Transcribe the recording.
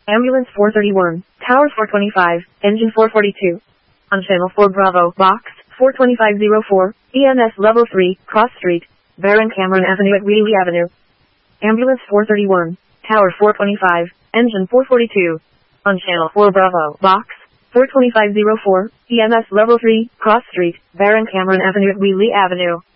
Ambulance 431, Tower 425, Engine 442. On Channel 4 Bravo, Box 42504, EMS Level 3, Cross Street, Baron Cameron Avenue at Wheatley Avenue. Ambulance 431, Tower 425, Engine 442. On Channel 4 Bravo, Box 42504, EMS Level 3, Cross Street, Baron Cameron Avenue at Wheatley Avenue.